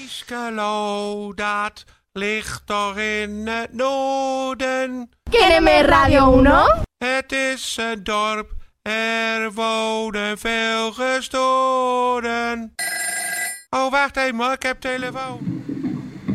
Iskelo, dat ligt toch in het noorden. KNMR Radio 1? Het is een dorp, er wonen veel gestoren. Oh, wacht even, ik heb telefoon.